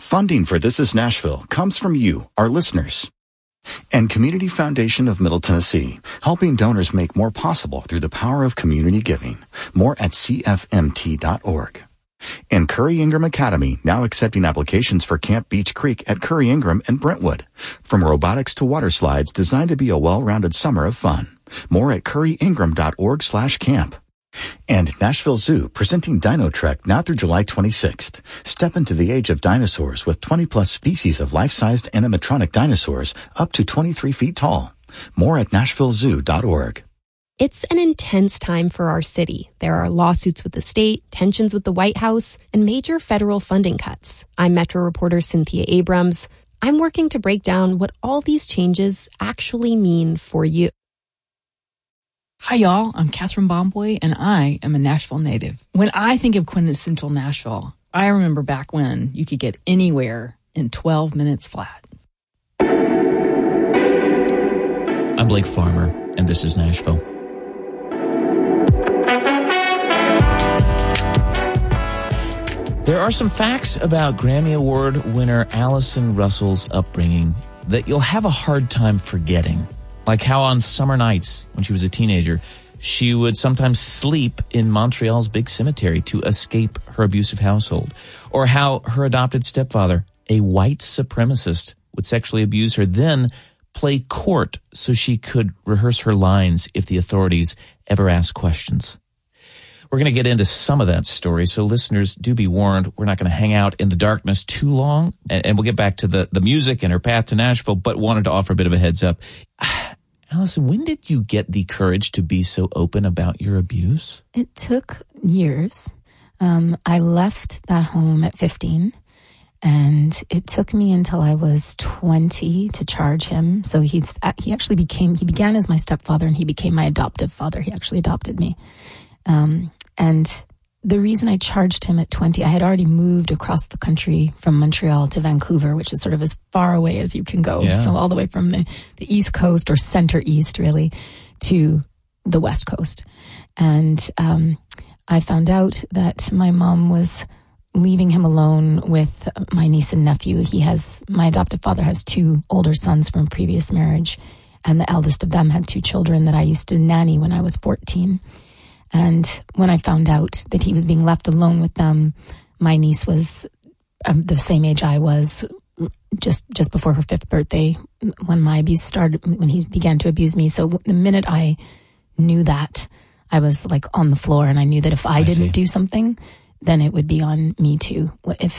Funding for This Is Nashville comes from you, our listeners. And Community Foundation of Middle Tennessee, helping donors make more possible through the power of community giving. More at cfmt.org. And Curry Ingram Academy, now accepting applications for Camp Beach Creek at Curry Ingram and Brentwood. From robotics to water slides, designed to be a well-rounded summer of fun. More at curryingram.org/camp. And Nashville Zoo, presenting Dino Trek now through July 26th. Step into the age of dinosaurs with 20-plus species of life-sized animatronic dinosaurs up to 23 feet tall. More at nashvillezoo.org. It's an intense time for our city. There are lawsuits with the state, tensions with the White House, and major federal funding cuts. I'm Metro reporter Cynthia Abrams. I'm working to break down what all these changes actually mean for you. Hi, y'all. I'm Catherine Bomboy, and I am a Nashville native. When I think of quintessential Nashville, I remember back when you could get anywhere in 12 minutes flat. I'm Blake Farmer, and this is Nashville. There are some facts about Grammy Award winner Allison Russell's upbringing that you'll have a hard time forgetting. Like how on summer nights, when she was a teenager, she would sometimes sleep in Montreal's big cemetery to escape her abusive household. Or how her adopted stepfather, a white supremacist, would sexually abuse her, then play court so she could rehearse her lines if the authorities ever asked questions. We're going to get into some of that story, so listeners, do be warned. We're not going to hang out in the darkness too long, and we'll get back to the music and her path to Nashville, but wanted to offer a bit of a heads up. Allison, when did you get the courage to be so open about your abuse? It took years. I left that home at 15, and it took me until I was 20 to charge him. So he began as my stepfather, and he became my adoptive father. He actually adopted me. And the reason I charged him at 20, I had already moved across the country from Montreal to Vancouver, which is sort of as far away as you can go. Yeah. So all the way from the East Coast, or center east really, to the West Coast. And I found out that my mom was leaving him alone with my niece and nephew. My adoptive father has 2 older sons from a previous marriage, and the eldest of them had 2 children that I used to nanny when I was 14. And when I found out that he was being left alone with them, my niece was the same age I was, just before her 5th birthday, when my abuse started, when he began to abuse me. So the minute I knew that, I was like on the floor, and I knew that if I didn't do something, then it would be on me too.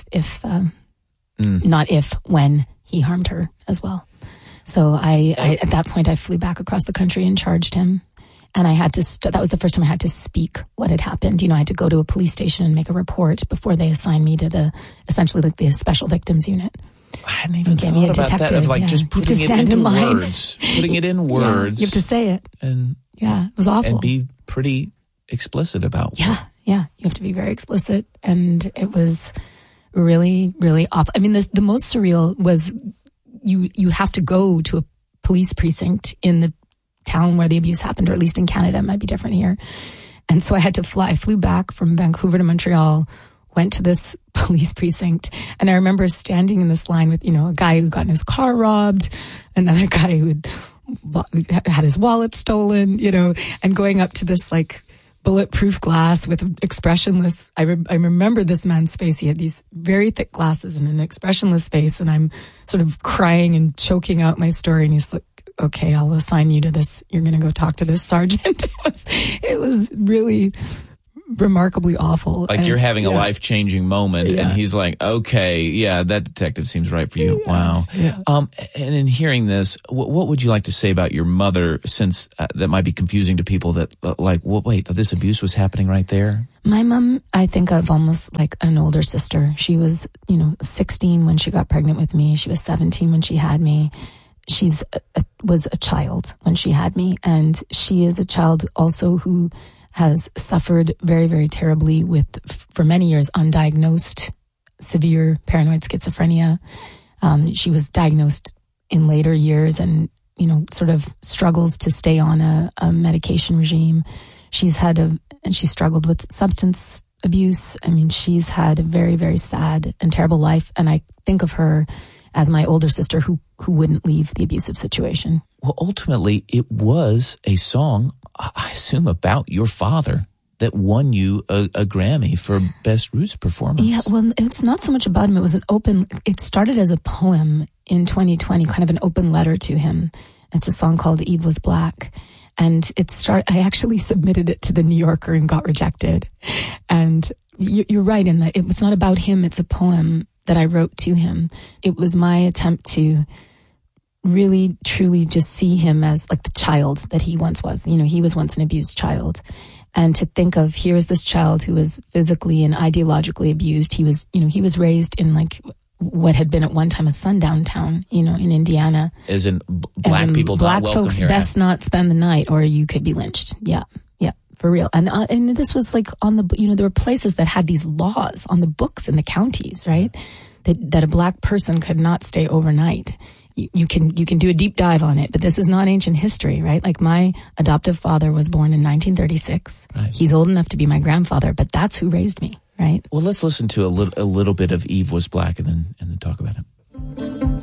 When he harmed her as well. So I at that point, I flew back across the country and charged him. And I had to, that was the first time I had to speak what had happened. I had to go to a police station and make a report before they assigned me to the special victims unit. I hadn't even thought about that, of just putting it into words. Putting it in words. You have to say it. And it was awful. And be pretty explicit about it. Yeah. You have to be very explicit. And it was really, really awful. I mean, the most surreal was you have to go to a police precinct in the town where the abuse happened, or at least in Canada. It might be different here. And so I had to fly. I flew back from Vancouver to Montreal, went to this police precinct, and I remember standing in this line with, a guy who got his car robbed, another guy who had his wallet stolen, and going up to this bulletproof glass with expressionless. I remember this man's face. He had these very thick glasses and an expressionless face, and I'm sort of crying and choking out my story, and he's like, okay, I'll assign you to this. You're going to go talk to this sergeant. It was really remarkably awful. You're having a life-changing moment, and he's like, okay, that detective seems right for you. Yeah. Wow. Yeah. And in hearing this, what would you like to say about your mother, since that might be confusing to people that wait, this abuse was happening right there? My mom, I think of almost like an older sister. She was, 16 when she got pregnant with me. She was 17 when she had me. She's was a child when she had me, and she is a child also who has suffered very, very terribly with, for many years, undiagnosed severe paranoid schizophrenia. She was diagnosed in later years and, sort of struggles to stay on a medication regime. She's had and she struggled with substance abuse. I mean, she's had a very, very sad and terrible life. And I think of her as my older sister who wouldn't leave the abusive situation. Well, ultimately, it was a song, I assume, about your father that won you a Grammy for Best Roots Performance. Yeah, well, it's not so much about him. It started as a poem in 2020, kind of an open letter to him. It's a song called Eve Was Black. And I actually submitted it to the New Yorker and got rejected. And you're right in that it was not about him. It's a poem that I wrote to him. It was my attempt to really, truly just see him as like the child that he once was. You know, he was once an abused child. And to think of, here's this child who was physically and ideologically abused. He was raised in like what had been at one time a sundown town, in Indiana. As in black people black not welcome folks here best not spend the night or you could be lynched. Yeah, for real. And this was like on the, there were places that had these laws on the books in the counties, right? That a black person could not stay overnight. You can do a deep dive on it, but this is not ancient history, right? Like my adoptive father was born in 1936. Right. He's old enough to be my grandfather, but that's who raised me, right? Well, let's listen to a little bit of Eve Was Black and then talk about it.